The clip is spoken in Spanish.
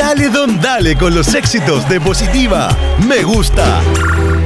Dale Don Dale con los éxitos de Positiva. Me gusta.